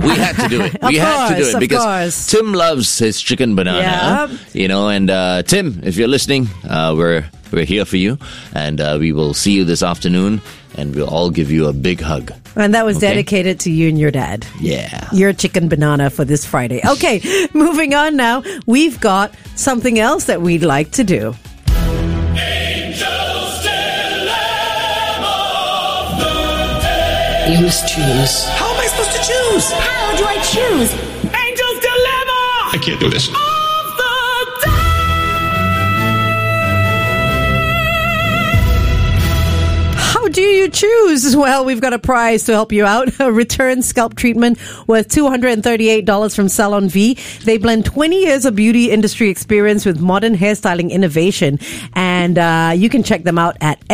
We had to do it. We had to do it because Tim loves his chicken banana. Yep. You know, and Tim, if you're listening, we're here for you, and we will see you this afternoon, and we'll all give you a big hug. And that was dedicated to you and your dad. Yeah. Your chicken banana for this Friday. Okay, moving on now. We've got something else that we'd like to do. Angel's Dilemma of the Day. You must choose. How am I supposed to choose? How do I choose? Angel's Dilemma! I can't do this. Of the Day! How do you choose? Well, we've got a prize to help you out. A return scalp treatment worth $238 from Salon V. They blend 20 years of beauty industry experience with modern hairstyling innovation. And you can check them out at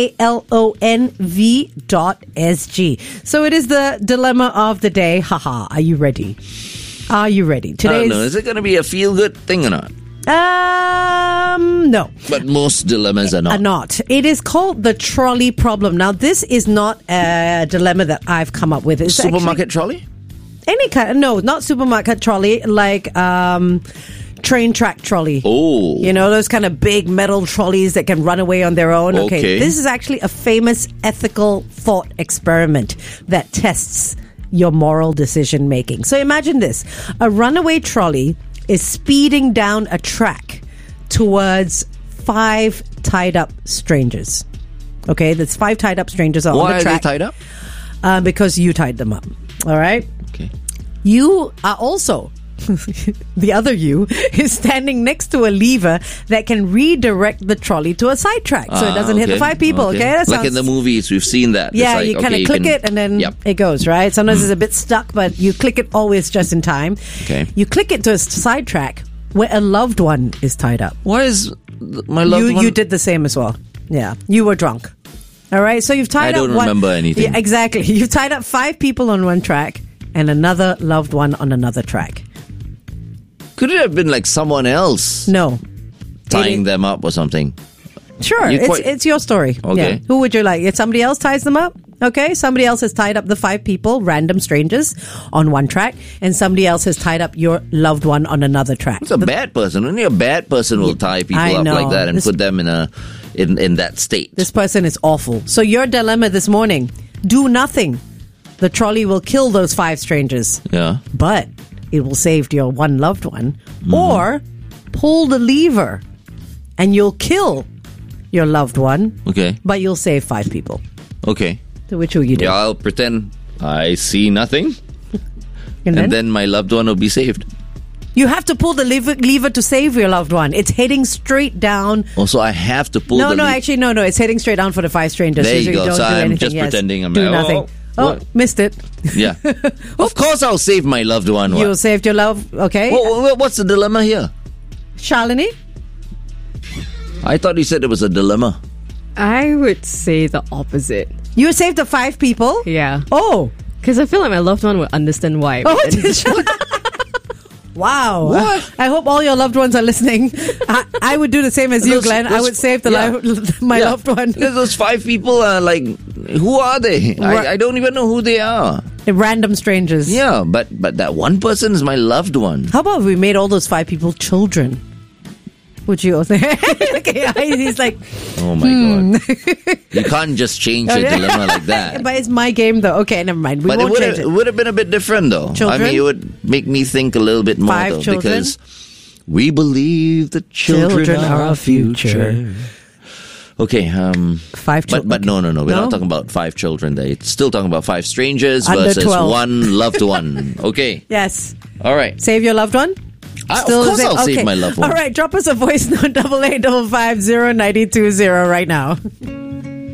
salonv.sg. So it is the dilemma of the day. Haha. Are you ready? Are you ready? I don't know. Is it going to be a feel-good thing or not? No. But most dilemmas are not. It is called the trolley problem. Now, this is not a dilemma that I've come up with. It's Supermarket trolley? Any kind. No, not supermarket trolley. Like train track trolley. Oh. You know, those kind of big metal trolleys that can run away on their own. Okay. This is actually a famous ethical thought experiment that tests your moral decision making. So imagine this. A runaway trolley is speeding down a track towards 5 tied up strangers. Okay, there's 5 tied up strangers on the track. Why are they tied up? Because you tied them up. All right? Okay. You are also, the other you, is standing next to a lever that can redirect the trolley to a sidetrack so it doesn't hit the 5 people. Okay, that like sounds, in the movies, we've seen that. yeah, It's like, you kind of click it and then it goes, right? Sometimes it's a bit stuck, but you click it always just in time. Okay. You click it to a sidetrack where a loved one is tied up. Why is my loved one? You did the same as well. Yeah, you were drunk. All right, so you've tied up I don't remember anything. Yeah, exactly. You've tied up 5 people on one track and another loved one on another track. Could it have been like someone else No. tying them up or something? Sure, it's your story. Okay. Yeah. Who would you like? If somebody else ties them up, okay? Somebody else has tied up the 5 people, random strangers, on one track, and somebody else has tied up your loved one on another track. It's a bad person. Only a bad person will tie people I up know. like that and put them in that state. This person is awful. So your dilemma this morning, do nothing. The trolley will kill those 5 strangers. Yeah. But it will save your one loved one. Or pull the lever and you'll kill your loved one. Okay. But you'll save 5 people. Okay. So which will you do? Yeah, I'll pretend I see nothing, And then my loved one will be saved. you have to pull the lever to save your loved one. It's heading straight down. Also, I have to pull No, the actually, no. It's heading straight down for the 5 strangers. There you go. Don't So do I'm anything. just pretending I'm do like, nothing. Oh, what? missed it. Yeah. Of course I'll save my loved one. You saved your love. Okay. What's the dilemma here? Shalini? I thought you said it was a dilemma. I would say the opposite. You saved the 5 people? Yeah. Oh. Because I feel like my loved one would understand why. Oh, wow. What? I hope all your loved ones are listening. I would do the same as you, Glenn. I would save the my loved one. Because those 5 people are like, who are they? I don't even know who they are. Random strangers. Yeah, but that one person is my loved one. How about if we made all those 5 people children? Would you also? Okay, he's like, Oh my God. You can't just change your dilemma like that. but it's my game though. Okay, never mind. We But won't change it it. would have been a bit different though. Children? I mean, it would make me think a little bit more 5 though. children? Because we believe the children are our future. Okay, 5 children. But no. We're No? not talking about 5 children there. It's still talking about 5 strangers Under versus 12. 1 loved one. Okay. Yes. All right. Save your loved one? Of course I'll save my loved one. All right, drop us a voice note, 8855 092 right now.